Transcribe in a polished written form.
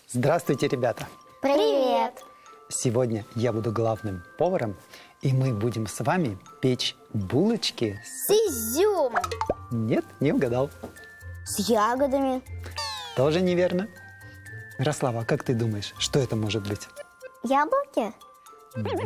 Здравствуйте, ребята! Привет! Сегодня я буду главным поваром, и мы будем с вами печь булочки С изюмом. Нет, не угадал. С ягодами. Тоже неверно. Мирослава, а как ты думаешь, что это может быть? Яблоки?